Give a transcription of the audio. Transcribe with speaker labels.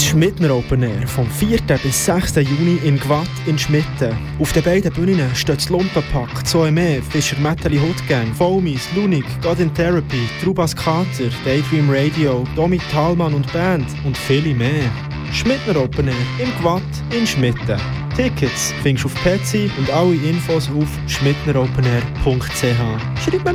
Speaker 1: Das Schmidtner Open Air vom 4. bis 6. Juni in Gwatt in Schmitten. Auf den beiden Bühnen steht das Lumpenpack, Zoeme, Fischer Metalli Hoodgang, Foamies, Lunik, God in Therapy, Trubas Kater, Daydream Radio, Domi Thalmann und Band und viele mehr. Schmidtner Open Air im Gwatt in Schmitten. Tickets findest du auf Petsy und alle Infos auf schmidneropenair.ch. Schreib mir